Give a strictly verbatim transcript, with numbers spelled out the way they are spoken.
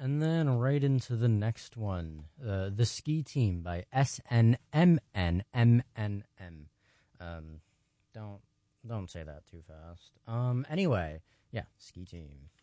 And then right into the next one, uh, The Ski Team by S N M N M N M. Um, don't don't say that too fast. Um, anyway, yeah, Ski Team.